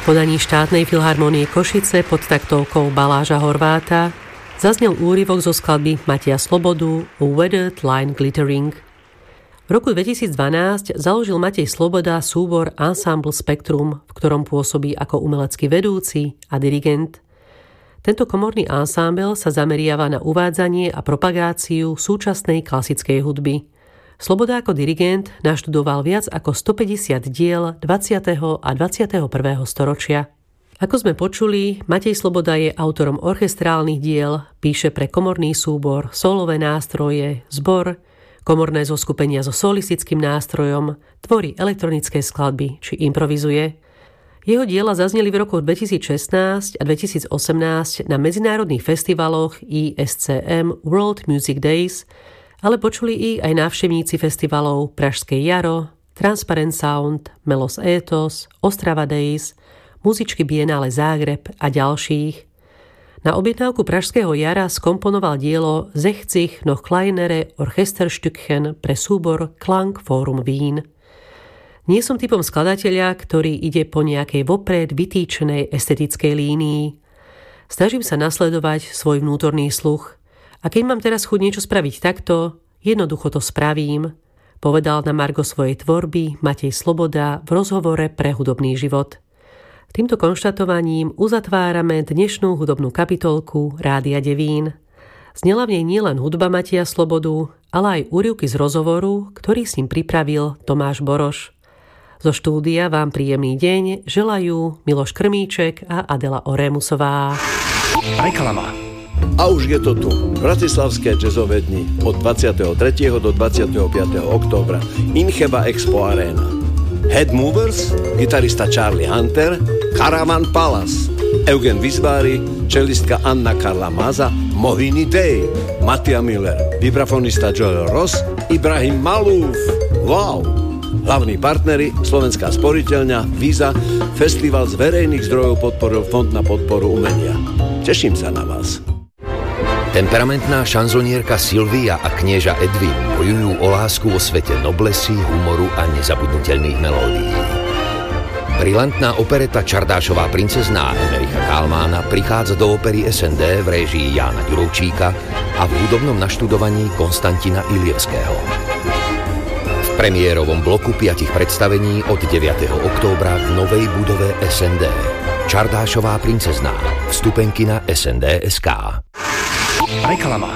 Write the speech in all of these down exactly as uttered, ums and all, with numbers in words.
podaní štátnej filharmonie Košice pod taktovkou Baláža Horváta zaznel úryvok zo skladby Mateja Slobodu Weathered Line Glittering. V roku dvetisícdvanásť založil Matej Sloboda súbor Ensemble Spektrum, v ktorom pôsobí ako umelecký vedúci a dirigent. Tento komorný ansámbel sa zameriava na uvádzanie a propagáciu súčasnej klasickej hudby. Sloboda ako dirigent naštudoval viac ako stopäťdesiat diel dvadsiateho a dvadsiateho prvého storočia. Ako sme počuli, Matej Sloboda je autorom orchestrálnych diel, píše pre komorný súbor, solové nástroje, zbor, komorné zoskupenia so solistickým nástrojom, tvorí elektronické skladby či improvizuje. Jeho diela zazneli v rokoch dvetisícšestnásť a dvetisícosemnásť na medzinárodných festivaloch í es cé em World Music Days, ale počuli ich aj návštevníci festivalov Pražské jaro, Transparent Sound, Melos Etos, Ostrava Days, muzičky Biennále Záhreb a ďalších. Na objednávku Pražského jara skomponoval dielo sechzig noch kleinere Orchesterstückchen pre súbor Klangforum Wien. Nie som typom skladateľa, ktorý ide po nejakej vopred vytýčenej estetickej línii. Snažím sa nasledovať svoj vnútorný sluch. A keď mám teraz chuť niečo spraviť takto, jednoducho to spravím, povedal na margo svojej tvorby Matej Sloboda v rozhovore pre Hudobný život. Týmto konštatovaním uzatvárame dnešnú hudobnú kapitolku Rádia Devín. Znela v nej nielen hudba Mateja Slobodu, ale aj úryvky z rozhovoru, ktorý s ním pripravil Tomáš Boroš. Zo štúdia vám príjemný deň želajú Miloš Krmíček a Adela Orémusová. Reklama. A už je to tu. Bratislavské jazzové dni od dvadsiateho tretieho do dvadsiateho piateho októbra. Incheba Expo Arena. Head Movers, gitarista Charlie Hunter, Caravan Palace, Eugen Visbári, čelistka Anna Karla Maza, Mohini Day, Mattia Miller, vibrafonista Joel Ross, Ibrahim Malúf. Wow! Hlavní partneri Slovenská sporiteľňa, Visa, festival z verejných zdrojov podporil Fond na podporu umenia. Teším sa na vás. Temperamentná šanzonierka Sylvia a knieža Edwin bojujú o lásku vo svete noblesy, humoru a nezabudnutelných melódií. Brilantná opereta Čardášová princezná Emericha Kálmána prichádza do opery es en dé v réžii Jána Ďurovčíka a v hudobnom naštudovaní Konstantina Ilievského. V premiérovom bloku piatich predstavení od deviateho októbra v novej budove es en dé. Čardášová princezná. Vstupenky na es en dé bodka es ká. Reklama.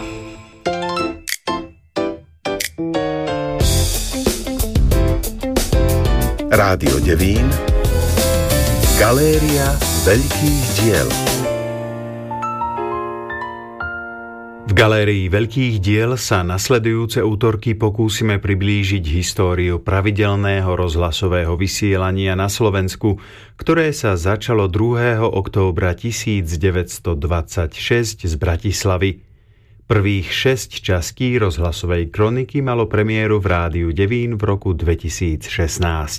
Rádio Devín. Galéria veľkých diel. V Galérii veľkých diel sa nasledujúce útorky pokúsime priblížiť históriu pravidelného rozhlasového vysielania na Slovensku, ktoré sa začalo druhého októbra tisícdeväťstodvadsaťšesť z Bratislavy. Prvých šesť častí rozhlasovej kroniky malo premiéru v Rádiu Devín v roku dvetisícšestnásť.